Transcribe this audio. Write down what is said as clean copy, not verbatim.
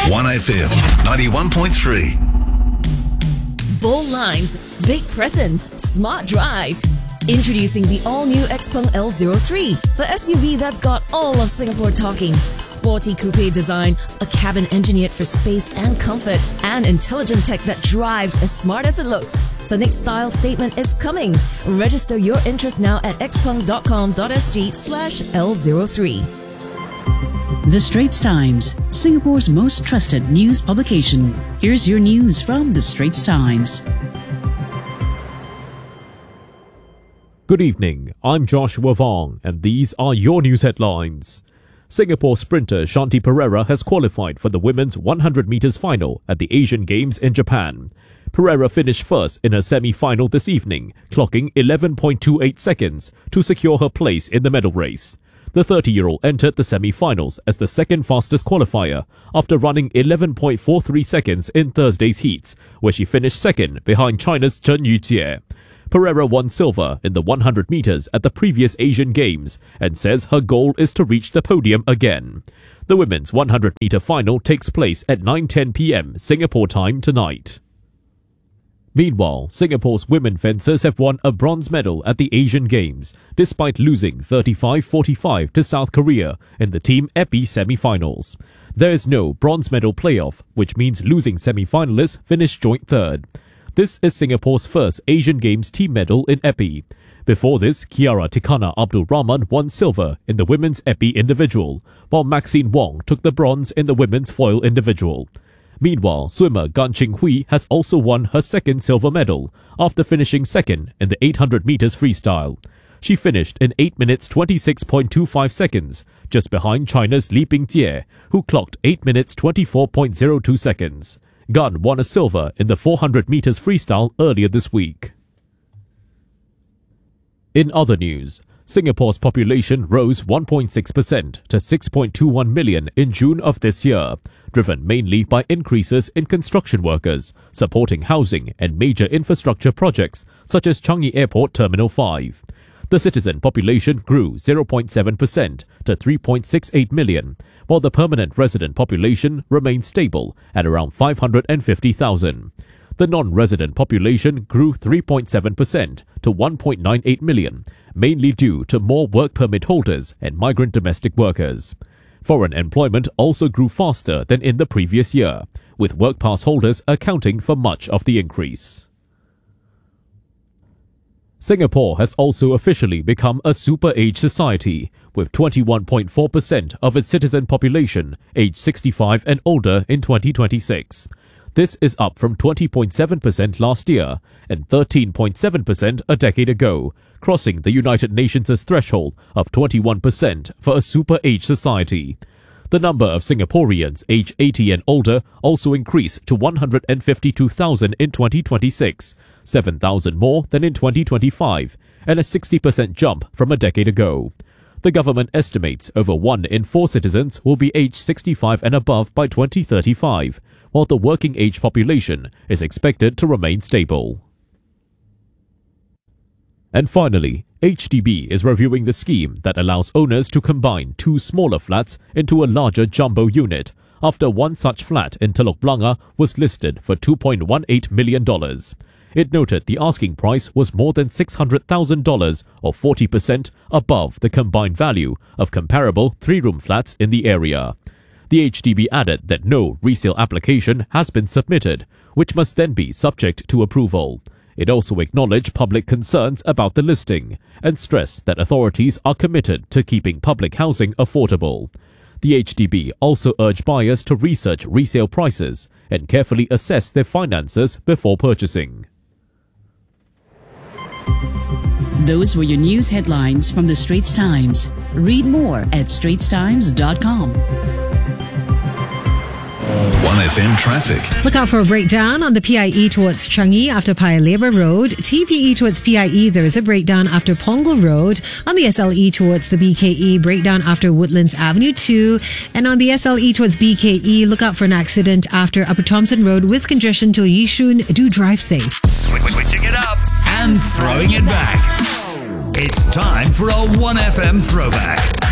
1FM 91.3. Bold lines, big presence, smart drive. Introducing the all-new Xpeng L03, the SUV that's got all of Singapore talking. Sporty coupe design, a cabin engineered for space and comfort, and intelligent tech that drives as smart as it looks. The next style statement is coming. Register your interest now at xpeng.com.sg/L03. The Straits Times, Singapore's most trusted news publication. Here's your news from The Straits Times. Good evening, I'm Joshua Vong, and these are your news headlines. Singapore sprinter Shanti Pereira has qualified for the women's 100 metres final at the Asian Games in Japan. Pereira finished first in her semi-final this evening, clocking 11.28 seconds to secure her place in the medal race. The 30-year-old entered the semi-finals as the second fastest qualifier after running 11.43 seconds in Thursday's heats, where she finished second behind China's Chen Yujie. Pereira won silver in the 100 metres at the previous Asian Games and says her goal is to reach the podium again. The women's 100-metre final takes place at 9:10 p.m. Singapore time tonight. Meanwhile, Singapore's women fencers have won a bronze medal at the Asian Games, despite losing 35-45 to South Korea in the Team Epi semi-finals. There is no bronze medal playoff, which means losing semi-finalists finish joint third. This is Singapore's first Asian Games team medal in Epi. Before this, Kiara Tikana Abdul Rahman won silver in the women's Epi individual, while Maxine Wong took the bronze in the women's foil individual. Meanwhile, swimmer Gan Qinghui has also won her second silver medal after finishing second in the 800 metres freestyle. She finished in 8 minutes 26.25 seconds, just behind China's Li Bingjie, who clocked 8 minutes 24.02 seconds. Gan won a silver in the 400 metres freestyle earlier this week. In other news, Singapore's population rose 1.6% to 6.21 million in June of this year, driven mainly by increases in construction workers, supporting housing and major infrastructure projects such as Changi Airport Terminal 5. The citizen population grew 0.7% to 3.68 million, while the permanent resident population remained stable at around 550,000. The non-resident population grew 3.7% to 1.98 million, mainly due to more work permit holders and migrant domestic workers. Foreign employment also grew faster than in the previous year, with work pass holders accounting for much of the increase. Singapore has also officially become a super-age society, with 21.4% of its citizen population aged 65 and older in 2026. This is up from 20.7% last year and 13.7% a decade ago, crossing the United Nations' threshold of 21% for a super-age society. The number of Singaporeans aged 80 and older also increased to 152,000 in 2026, 7,000 more than in 2025, and a 60% jump from a decade ago. The government estimates over 1 in 4 citizens will be aged 65 and above by 2035, while the working age population is expected to remain stable. And finally, HDB is reviewing the scheme that allows owners to combine 2 smaller flats into a larger jumbo unit, after one such flat in Telok Blangah was listed for $2.18 million. It noted the asking price was more than $600,000 or 40% above the combined value of comparable 3-room flats in the area. The HDB added that no resale application has been submitted, which must then be subject to approval. It also acknowledged public concerns about the listing and stressed that authorities are committed to keeping public housing affordable. The HDB also urged buyers to research resale prices and carefully assess their finances before purchasing. Those were your news headlines from The Straits Times. Read more at straitstimes.com. 1FM traffic. Look out for a breakdown on the PIE towards Changi after Paya Lebar Road. TPE towards PIE, there is a breakdown after Punggol Road. On the SLE towards the BKE, breakdown after Woodlands Avenue 2. And on the SLE towards BKE, look out for an accident after Upper Thomson Road with congestion till Yishun. Do drive safe. Switching it up and throwing it back. It's time for a 1FM throwback.